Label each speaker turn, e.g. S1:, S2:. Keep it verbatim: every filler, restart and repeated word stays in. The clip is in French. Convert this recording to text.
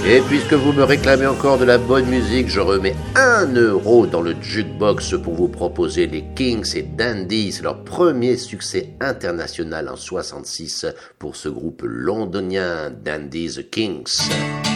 S1: Et puisque vous me réclamez encore de la bonne musique, je remets un euro dans le jukebox pour vous proposer les Kings et Dandy. C'est leur premier succès international en soixante-six pour ce groupe londonien Dandy the Kings.